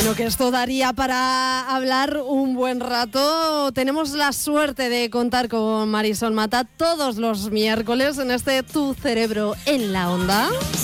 Bueno, que esto daría para hablar un buen rato. Tenemos la suerte de contar con Marisol Mata todos los miércoles en este Tu Cerebro en la Onda.